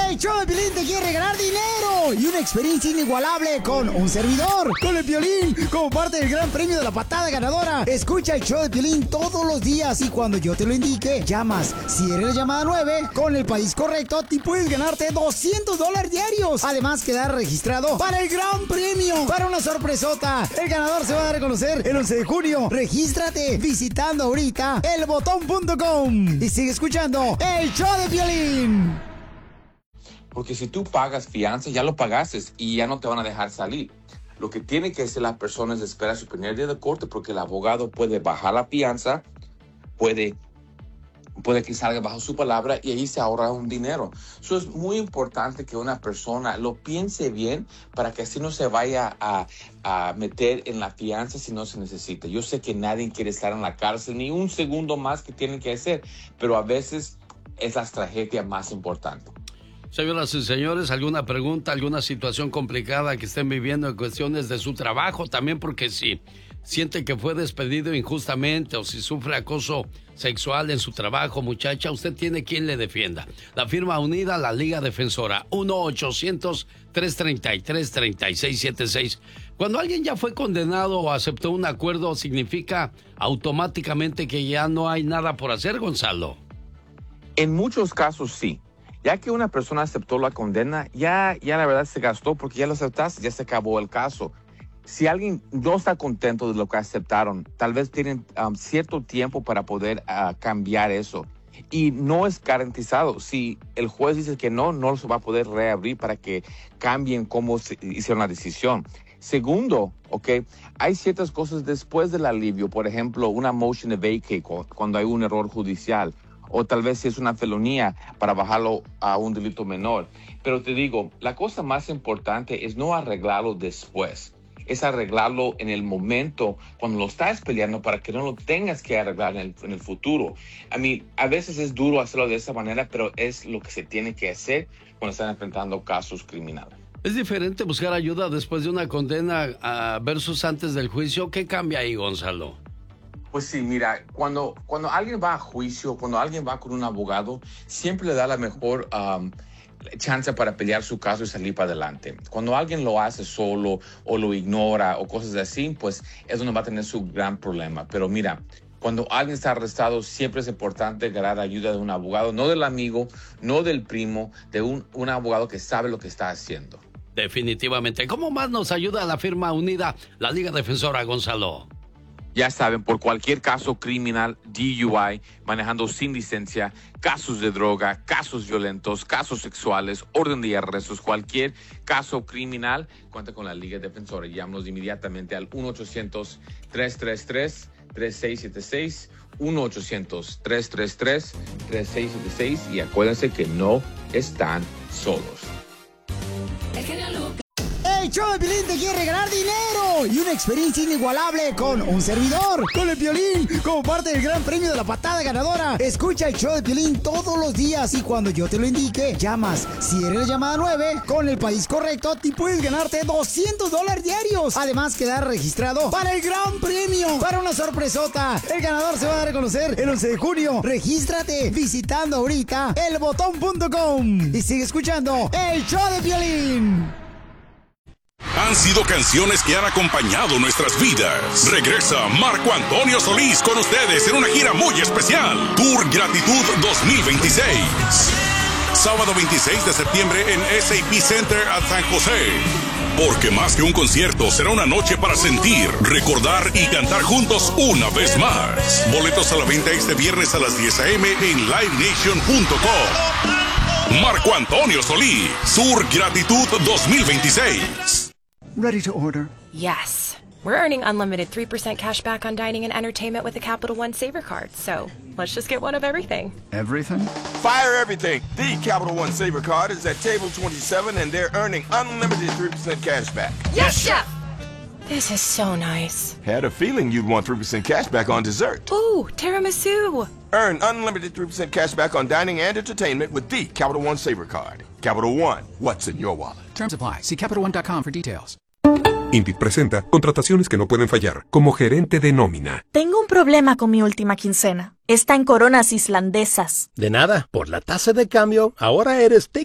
El show de Piolín te quiere regalar dinero y una experiencia inigualable con un servidor, con el Piolín, como parte del gran premio de la patada ganadora. Escucha el show de Piolín todos los días y cuando yo te lo indique, llamas. Si eres la llamada 9, con el país correcto, te puedes ganarte $200 diarios. Además, quedar registrado para el gran premio, para una sorpresota. El ganador se va a dar a conocer el 11 de junio. Regístrate visitando ahorita elbotón.com y sigue escuchando el show de Piolín. Porque si tú pagas fianza, ya lo pagaste y ya no te van a dejar salir. Lo que tiene que hacer las personas es esperar su primer día de corte porque el abogado puede bajar la fianza, puede que salga bajo su palabra y ahí se ahorra un dinero. Eso es muy importante que una persona lo piense bien para que así no se vaya a meter en la fianza si no se necesita. Yo sé que nadie quiere estar en la cárcel ni un segundo más que tienen que hacer, pero a veces es la tragedia más importante. Señoras y señores, ¿alguna pregunta, alguna situación complicada que estén viviendo en cuestiones de su trabajo? También porque si siente que fue despedido injustamente o si sufre acoso sexual en su trabajo, muchacha, usted tiene quien le defienda. La firma unida, la Liga Defensora, 1-800-333-3676. Cuando alguien ya fue condenado o aceptó un acuerdo, ¿significa automáticamente que ya no hay nada por hacer, Gonzalo? En muchos casos sí. Ya que una persona aceptó la condena, ya la verdad se gastó porque ya lo aceptaste, ya se acabó el caso. Si alguien no está contento de lo que aceptaron, tal vez tienen cierto tiempo para poder cambiar eso. Y no es garantizado. Si el juez dice que no se va a poder reabrir para que cambien cómo se hicieron la decisión. Segundo, hay ciertas cosas después del alivio. Por ejemplo, una motion to vacate cuando hay un error judicial. O tal vez si es una felonía para bajarlo a un delito menor. Pero te digo, la cosa más importante es no arreglarlo después. Es arreglarlo en el momento cuando lo estás peleando para que no lo tengas que arreglar en el futuro. A veces es duro hacerlo de esa manera, pero es lo que se tiene que hacer cuando están enfrentando casos criminales. ¿Es diferente buscar ayuda después de una condena versus antes del juicio? ¿Qué cambia ahí, Gonzalo? Pues sí, mira, cuando alguien va a juicio, cuando alguien va con un abogado, siempre le da la mejor chance para pelear su caso y salir para adelante. Cuando alguien lo hace solo o lo ignora o cosas así, pues es donde va a tener su gran problema. Pero mira, cuando alguien está arrestado, siempre es importante ganar ayuda de un abogado, no del amigo, no del primo, de un abogado que sabe lo que está haciendo. Definitivamente. ¿Cómo más nos ayuda la firma unida, la Liga Defensora, Gonzalo? Ya saben, por cualquier caso criminal, DUI, manejando sin licencia, casos de droga, casos violentos, casos sexuales, orden de arrestos, cualquier caso criminal, cuenta con la Liga Defensora. Llámanos inmediatamente al 1-800-333-3676, 1-800-333-3676 y acuérdense que no están solos. El show de Piolín te quiere regalar dinero y una experiencia inigualable con un servidor, con el Piolín, como parte del gran premio de la patada ganadora. Escucha el show de Piolín todos los días y cuando yo te lo indique, llamas. Si eres la llamada 9, con el país correcto, te puedes ganarte $200 diarios. Además, quedar registrado para el gran premio, para una sorpresota. El ganador se va a dar a conocer el 11 de junio. Regístrate visitando ahorita elbotón.com y sigue escuchando el show de Piolín. Han sido canciones que han acompañado nuestras vidas. Regresa Marco Antonio Solís con ustedes en una gira muy especial. Tour Gratitud 2026. Sábado 26 de septiembre en SAP Center a San José. Porque más que un concierto, será una noche para sentir, recordar y cantar juntos una vez más. Boletos a la venta este viernes a las 10 a.m. en livenation.com. Marco Antonio Solís, Tour Gratitud 2026. Ready to order? Yes. We're earning unlimited 3% cash back on dining and entertainment with a Capital One Saver card. So let's just get one of everything. Everything? Fire everything. The Capital One Saver card is at table 27 and they're earning unlimited 3% cash back. Yes, Chef! This is so nice. Had a feeling you'd want 3% cash back on dessert. Ooh, tiramisu. Earn unlimited 3% cash back on dining and entertainment with the Capital One Saver card. Capital One, what's in your wallet? Terms apply. See CapitalOne.com for details. Indeed presenta contrataciones que no pueden fallar. Como gerente de nómina. Tengo un problema con mi última quincena. Está en coronas islandesas. De nada. Por la tasa de cambio, ahora eres